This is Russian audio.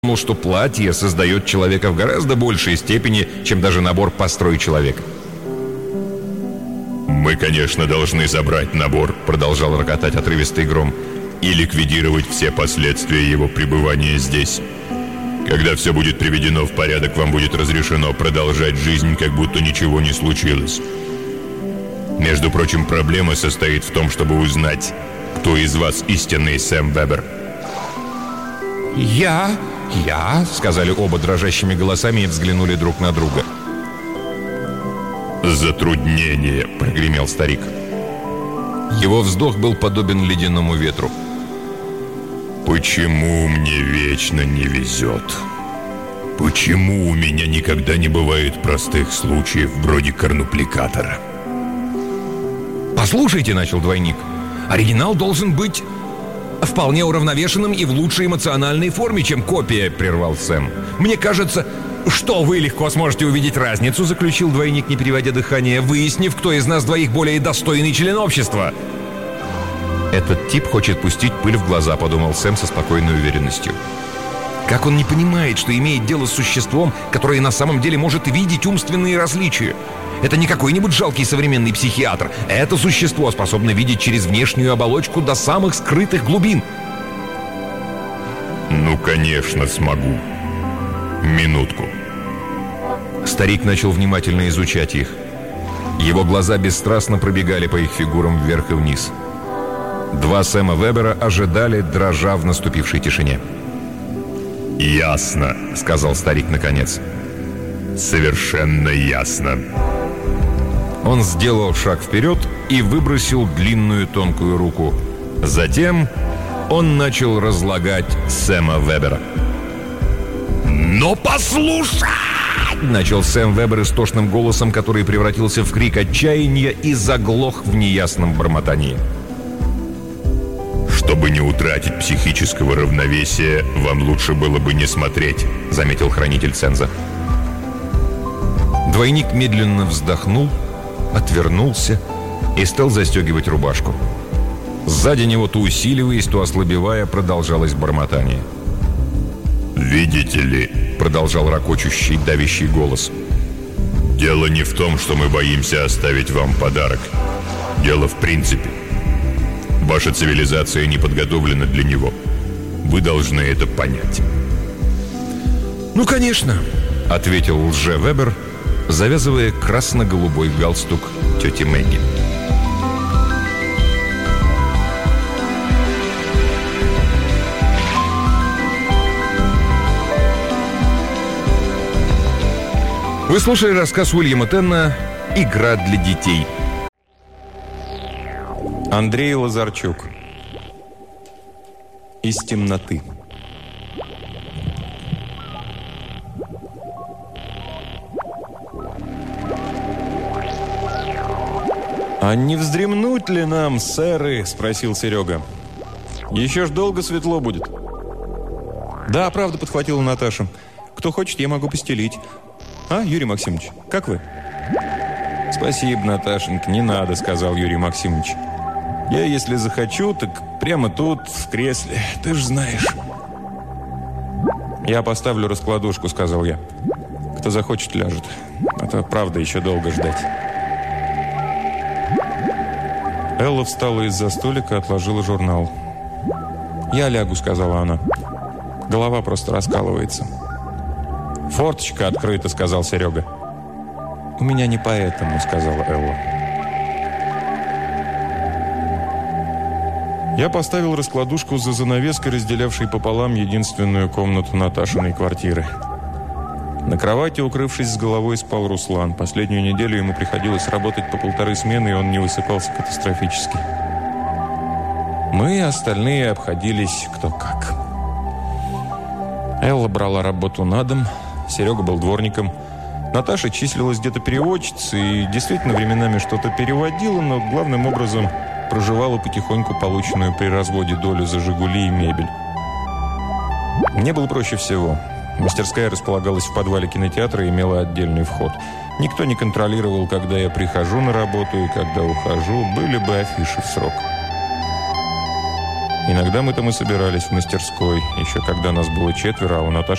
думал, что платье создает человека в гораздо большей степени, чем даже набор «Построй человека». «Мы, конечно, должны забрать набор», — продолжал рокотать отрывистый гром, «и ликвидировать все последствия его пребывания здесь. Когда все будет приведено в порядок, вам будет разрешено продолжать жизнь, как будто ничего не случилось. Между прочим, проблема состоит в том, чтобы узнать, кто из вас истинный Сэм Вебер». «Я», — сказали оба дрожащими голосами и взглянули друг на друга. «Затруднение», — прогремел старик. Его вздох был подобен ледяному ветру. «Почему мне вечно не везет? Почему у меня никогда не бывает простых случаев вроде корнупликатора?» «Послушайте», — начал двойник, — «оригинал должен быть вполне уравновешенным и в лучшей эмоциональной форме, чем копия», — прервал Сэм. «Мне кажется, что вы легко сможете увидеть разницу», — заключил двойник, не переводя дыхание, «выяснив, кто из нас двоих более достойный член общества». «Этот тип хочет пустить пыль в глаза», — подумал Сэм со спокойной уверенностью. «Как он не понимает, что имеет дело с существом, которое на самом деле может видеть умственные различия? Это не какой-нибудь жалкий современный психиатр. Это существо способно видеть через внешнюю оболочку до самых скрытых глубин». «Ну, конечно, смогу. Минутку». Старик начал внимательно изучать их. Его глаза бесстрастно пробегали по их фигурам вверх и вниз. Два Сэма Вебера ожидали, дрожа в наступившей тишине. «Ясно», — сказал старик наконец. «Совершенно ясно». Он сделал шаг вперед и выбросил длинную тонкую руку. Затем он начал разлагать Сэма Вебера. «Но послушай!» — начал Сэм Вебер истошным голосом, который превратился в крик отчаяния и заглох в неясном бормотании. «Чтобы не утратить психического равновесия, вам лучше было бы не смотреть», — заметил хранитель ценза. Двойник медленно вздохнул, отвернулся и стал застегивать рубашку. Сзади него, то усиливаясь, то ослабевая, продолжалось бормотание. «Видите ли», — продолжал ракочущий, давящий голос, «дело не в том, что мы боимся оставить вам подарок. Дело в принципе. Ваша цивилизация не подготовлена для него. Вы должны это понять». «Ну, конечно», — ответил лже-Вебер, завязывая красно-голубой галстук тети Мэгги. Вы слушали рассказ Уильяма Тенна «Игра для детей». Андрей Лазарчук. Из темноты. «А не вздремнуть ли нам, сэры?» – спросил Серега. «Еще ж долго светло будет». «Да, правда», – подхватила Наташа. «Кто хочет, я могу постелить. А, Юрий Максимович, как вы?» «Спасибо, Наташенька, не надо», – сказал Юрий Максимович. «Я, если захочу, так прямо тут, в кресле, ты ж знаешь». «Я поставлю раскладушку», – сказал я. «Кто захочет, ляжет. А то, правда, еще долго ждать». Элла встала из-за столика и отложила журнал. «Я лягу», — сказала она. «Голова просто раскалывается». «Форточка открыта», — сказал Серега. «У меня не поэтому», — сказала Элла. Я поставил раскладушку за занавеской, разделявшей пополам единственную комнату Наташиной квартиры. На кровати, укрывшись с головой, спал Руслан. Последнюю неделю ему приходилось работать по 1,5 смены, и он не высыпался катастрофически. Мы, остальные, обходились кто как. Элла брала работу на дом, Серега был дворником. Наташа числилась где-то переводчицей и действительно временами что-то переводила, но главным образом проживала потихоньку полученную при разводе долю за «Жигули» и мебель. Мне было проще всего. Мастерская располагалась в подвале кинотеатра и имела отдельный вход. Никто не контролировал, когда я прихожу на работу и когда ухожу, были бы афиши в срок. Иногда мы там и собирались в мастерской, еще когда нас было 4, а у Наташи